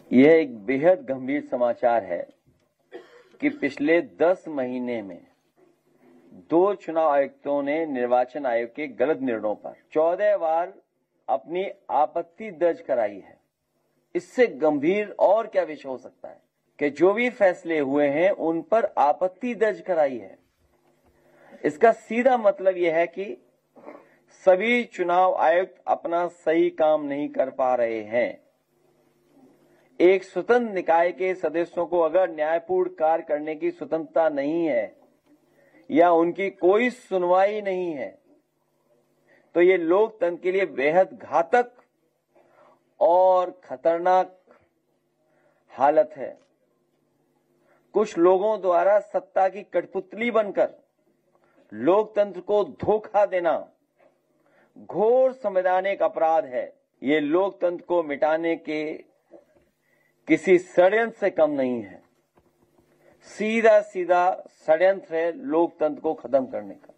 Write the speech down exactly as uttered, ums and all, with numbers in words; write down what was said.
यह एक बेहद गंभीर समाचार है कि पिछले दस महीने में दो चुनाव आयुक्तों ने निर्वाचन आयोग के गलत निर्णयों पर चौदह बार अपनी आपत्ति दर्ज कराई है। इससे गंभीर और क्या विषय हो सकता है कि जो भी फैसले हुए हैं उन पर आपत्ति दर्ज कराई है। इसका सीधा मतलब यह है कि सभी चुनाव आयुक्त अपना सही काम नहीं कर पा रहे हैं। एक स्वतंत्र निकाय के सदस्यों को अगर न्यायपूर्ण कार्य करने की स्वतंत्रता नहीं है या उनकी कोई सुनवाई नहीं है तो ये लोकतंत्र के लिए बेहद घातक और खतरनाक हालत है। कुछ लोगों द्वारा सत्ता की कठपुतली बनकर लोकतंत्र को धोखा देना घोर संवैधानिक अपराध है। ये लोकतंत्र को मिटाने के किसी षड्यंत्र से कम नहीं है। सीधा सीधा षड्यंत्र है लोकतंत्र को खत्म करने का।